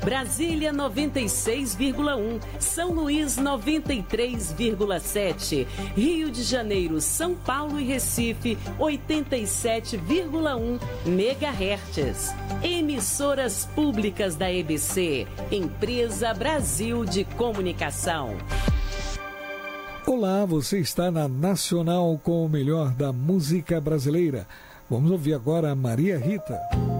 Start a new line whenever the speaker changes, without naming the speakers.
Brasília 96,1, São Luís 93,7, Rio de Janeiro, São Paulo e Recife 87,1 MHz. Emissoras públicas da EBC, Empresa Brasil de Comunicação.
Olá, você está na Nacional com o melhor da música brasileira. Vamos ouvir agora a Maria Rita.